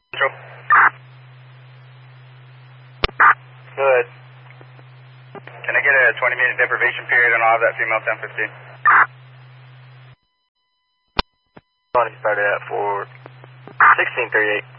Control. Good. Can I get a 20-minute deprivation period and I'll have that female 1015? Bonnie started at 1638.